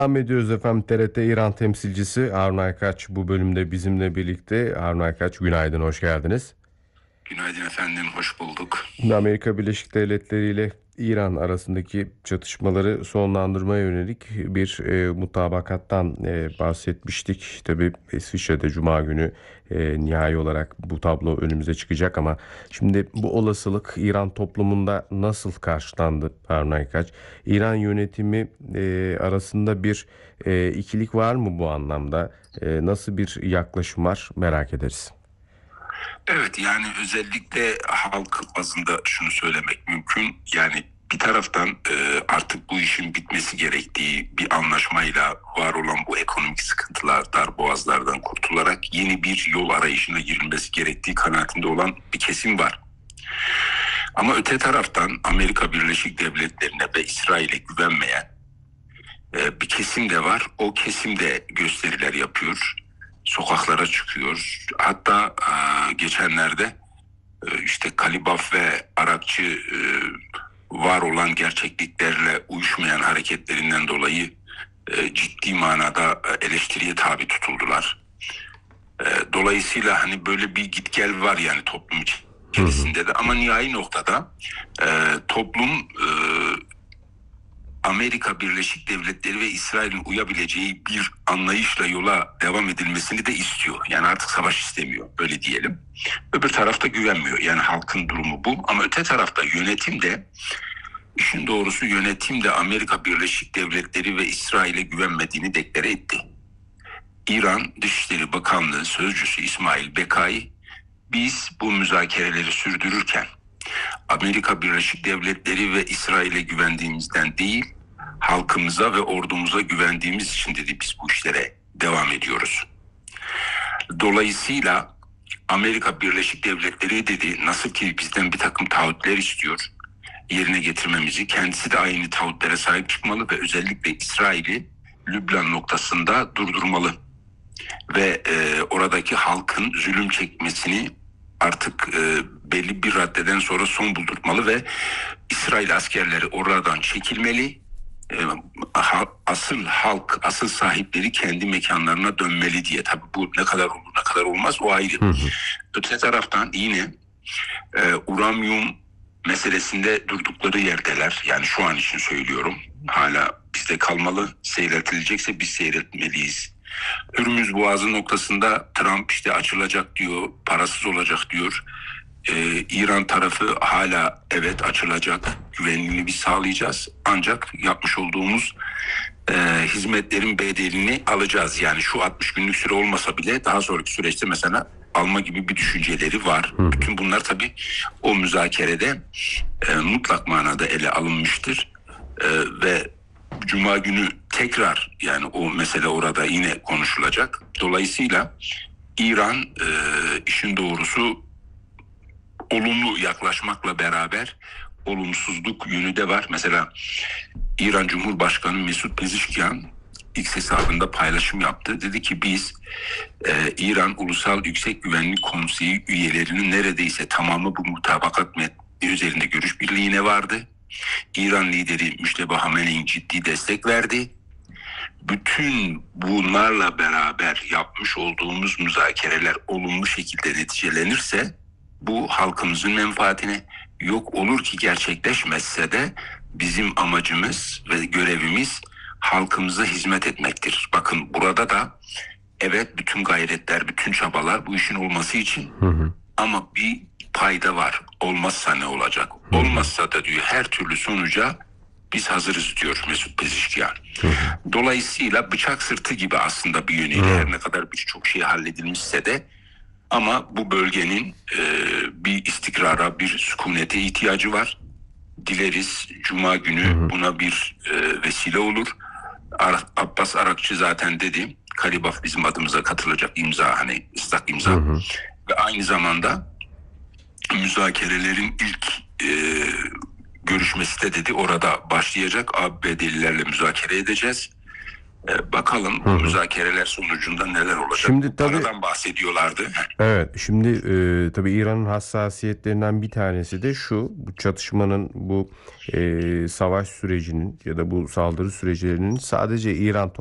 Devam ediyoruz efendim. TRT İran temsilcisi Harun Aykaç bu bölümde bizimle birlikte. Harun Aykaç, günaydın, hoş geldiniz. Günaydın efendim, hoş bulduk. Şimdi Amerika Birleşik Devletleri ile İran arasındaki çatışmaları sonlandırmaya yönelik bir mutabakattan bahsetmiştik. Tabii İsviçre'de Cuma günü nihai olarak bu tablo önümüze çıkacak ama şimdi bu olasılık İran toplumunda nasıl karşılandı Harun Aykaç? İran yönetimi arasında bir ikilik var mı bu anlamda? Nasıl bir yaklaşım var, merak ederiz. Evet, yani özellikle halk bazında şunu söylemek mümkün. Yani bir taraftan artık bu işin bitmesi gerektiği bir anlaşmayla var olan bu ekonomik sıkıntılar, darboğazlardan kurtularak yeni bir yol arayışına girilmesi gerektiği kanaatinde olan bir kesim var. Ama öte taraftan Amerika Birleşik Devletleri'ne ve İsrail'e güvenmeyen bir kesim de var. O kesim de gösteriler yapıyor. Sokaklara çıkıyor. Hatta geçenlerde işte Kalibaf ve Arakçı var olan gerçekliklerle uyuşmayan hareketlerinden dolayı ciddi manada eleştiriye tabi tutuldular. Dolayısıyla hani böyle bir git gel var yani toplum içerisinde de, ama nihai noktada toplum Amerika Birleşik Devletleri ve İsrail'in uyabileceği bir anlayışla yola devam edilmesini de istiyor. Yani artık savaş istemiyor, öyle diyelim. Öbür tarafta güvenmiyor. Yani halkın durumu bu. Ama öte tarafta yönetim de, işin doğrusu yönetim de Amerika Birleşik Devletleri ve İsrail'e güvenmediğini deklare etti. İran Dışişleri Bakanlığı Sözcüsü İsmail Bekai, biz bu müzakereleri sürdürürken Amerika Birleşik Devletleri ve İsrail'e güvendiğimizden değil, halkımıza ve ordumuza güvendiğimiz için dedi biz bu işlere devam ediyoruz. Dolayısıyla Amerika Birleşik Devletleri dedi nasıl ki bizden bir takım taahhütler istiyor, yerine getirmemizi, kendisi de aynı taahhütlere sahip çıkmalı ve özellikle İsrail'i Lübnan noktasında durdurmalı ve oradaki halkın zulüm çekmesini artık belli bir raddeden sonra son buldurtmalı ve İsrail askerleri oradan çekilmeli. E, Asıl halk, asıl sahipleri kendi mekanlarına dönmeli diye. Tabii bu ne kadar olur, ne kadar olmaz o ayrı. Hı hı. Öte taraftan yine uranyum meselesinde durdukları yerdeler. Yani şu an için söylüyorum. Hala bizde kalmalı. Seyretilecekse biz seyretmeliyiz. Hürmüz Boğazı noktasında Trump işte açılacak diyor, parasız olacak diyor. İran tarafı hala evet açılacak, güvenliğini biz sağlayacağız. Ancak yapmış olduğumuz hizmetlerin bedelini alacağız. Yani şu 60 günlük süre olmasa bile daha sonraki süreçte mesela alma gibi bir düşünceleri var. Hı hı. Bütün bunlar tabii o müzakerede mutlak manada ele alınmıştır. Ve Cuma günü tekrar yani o mesele orada yine konuşulacak. Dolayısıyla İran işin doğrusu olumlu yaklaşmakla beraber olumsuzluk yönü de var. Mesela İran Cumhurbaşkanı Mesut Pezeshkian X hesabında paylaşım yaptı. Dedi ki biz İran Ulusal Yüksek Güvenlik Konseyi üyelerinin neredeyse tamamı bu mutabakat metni üzerinde görüş birliğine vardı. İran lideri Müşteba Hamene'nin ciddi destek verdi. Bütün bunlarla beraber yapmış olduğumuz müzakereler olumlu şekilde neticelenirse bu halkımızın menfaatine, yok olur ki gerçekleşmezse de bizim amacımız ve görevimiz halkımıza hizmet etmektir. Bakın burada da evet bütün gayretler, bütün çabalar bu işin olması için, Hı hı. ama bir payda var. Olmazsa ne olacak? Hı hı. Olmazsa da diyor her türlü sonuca biz hazırız diyor Mesut Pezeshkian. Hı hı. Dolayısıyla bıçak sırtı gibi aslında bir yönüyle, her ne kadar birçok şey halledilmişse de, ama bu bölgenin bir istikrara, bir sükunete ihtiyacı var. Dileriz Cuma günü buna bir vesile olur. Abbas Arakçı zaten dedi, Kalibaf bizim adımıza katılacak, imza hani ıslak imza. Hı hı. Ve aynı zamanda müzakerelerin ilk görüşmesi de dedi orada başlayacak. ABD'lilerle müzakere edeceğiz. Bakalım bu müzakereler sonucunda neler olacak. Şimdi tabii Paradan bahsediyorlardı. evet, şimdi tabii İran'ın hassasiyetlerinden bir tanesi de şu: bu çatışmanın, bu savaş sürecinin ya da bu saldırı süreçlerinin sadece İran